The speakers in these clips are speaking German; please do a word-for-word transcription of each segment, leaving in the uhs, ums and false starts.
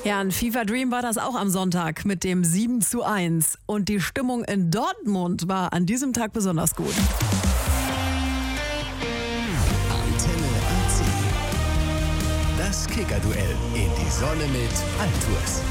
Ja, ein FIFA Dream war das auch am Sonntag mit dem sieben zu eins. Und die Stimmung in Dortmund war an diesem Tag besonders gut. Antenne A C. Das Kicker-Duell in die Sonne mit Altours.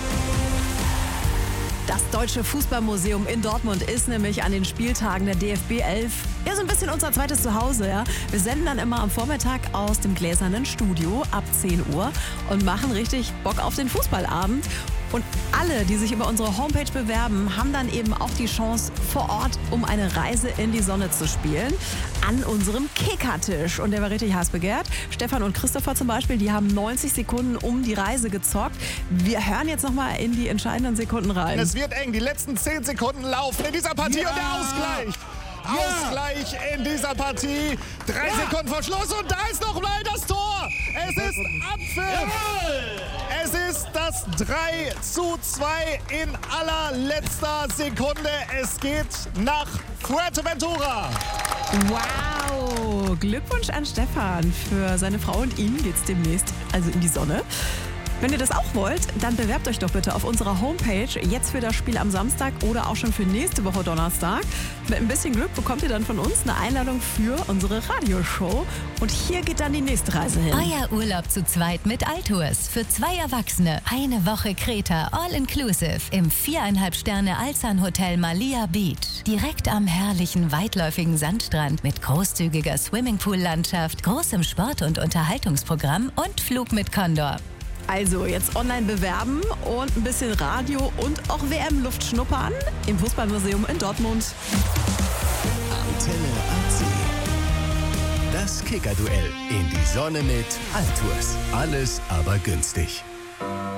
Das Deutsche Fußballmuseum in Dortmund ist nämlich an den Spieltagen der D F B elf ja so ein bisschen unser zweites Zuhause. Ja? Wir senden dann immer am Vormittag aus dem gläsernen Studio ab zehn Uhr und machen richtig Bock auf den Fußballabend. Und alle, die sich über unsere Homepage bewerben, haben dann eben auch die Chance, vor Ort um eine Reise in die Sonne zu spielen, an unserem Kickertisch. Und der war richtig heiß begehrt. Stefan und Christopher zum Beispiel, die haben neunzig Sekunden um die Reise gezockt. Wir hören jetzt nochmal in die entscheidenden Sekunden rein. Es wird eng, die letzten zehn Sekunden laufen in dieser Partie Ja! und der Ausgleich. Ja! Ausgleich in dieser Partie. Drei Ja! Sekunden vor Schluss und da ist noch mal das Tor. Es ist Abpfiff. Es ist das drei zu zwei in allerletzter Sekunde. Es geht nach Fuerteventura. Wow! Glückwunsch an Stefan. Für seine Frau und ihn geht's demnächst also in die Sonne. Wenn ihr das auch wollt, dann bewerbt euch doch bitte auf unserer Homepage jetzt für das Spiel am Samstag oder auch schon für nächste Woche Donnerstag. Mit ein bisschen Glück bekommt ihr dann von uns eine Einladung für unsere Radioshow. Und hier geht dann die nächste Reise hin. Euer Urlaub zu zweit mit Altours. Für zwei Erwachsene. Eine Woche Kreta, all-inclusive. Im viereinhalb Sterne Alzan Hotel Malia Beach. Direkt am herrlichen, weitläufigen Sandstrand mit großzügiger Swimmingpool-Landschaft, großem Sport- und Unterhaltungsprogramm und Flug mit Condor. Also jetzt online bewerben und ein bisschen Radio und auch W M-Luft schnuppern im Fußballmuseum in Dortmund. Antenne A C. Das Kicker-Duell in die Sonne mit Altours. Alles aber günstig.